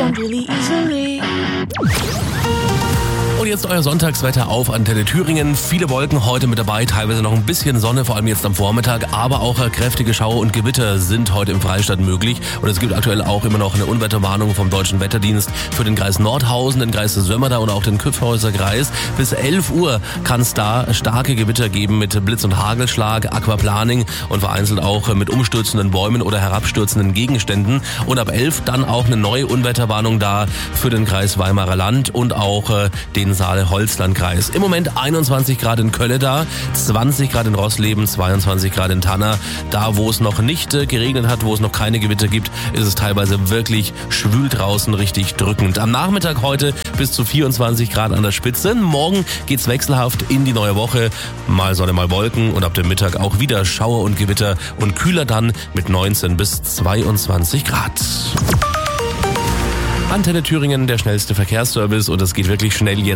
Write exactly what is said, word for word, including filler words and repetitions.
around really easily. Und jetzt euer Sonntagswetter auf Antenne Thüringen. Viele Wolken heute mit dabei, teilweise noch ein bisschen Sonne, vor allem jetzt am Vormittag. Aber auch kräftige Schauer und Gewitter sind heute im Freistaat möglich. Und es gibt aktuell auch immer noch eine Unwetterwarnung vom Deutschen Wetterdienst für den Kreis Nordhausen, den Kreis Sömmerda und auch den Küffhäuser Kreis. Bis elf Uhr kann es da starke Gewitter geben mit Blitz- und Hagelschlag, Aquaplaning und vereinzelt auch mit umstürzenden Bäumen oder herabstürzenden Gegenständen. Und ab elf dann auch eine neue Unwetterwarnung da für den Kreis Weimarer Land und auch äh, den Saale-Holzland-Kreis. Im Moment einundzwanzig Grad in Kölleda, zwanzig Grad in Rossleben, zweiundzwanzig Grad in Tanna. Da, wo es noch nicht äh, geregnet hat, wo es noch keine Gewitter gibt, ist es teilweise wirklich schwül draußen, richtig drückend. Am Nachmittag heute bis zu vierundzwanzig Grad an der Spitze. Morgen geht's wechselhaft in die neue Woche. Mal Sonne, mal Wolken und ab dem Mittag auch wieder Schauer und Gewitter und kühler dann mit neunzehn bis zweiundzwanzig Grad. Antenne Thüringen, der schnellste Verkehrsservice und es geht wirklich schnell jetzt.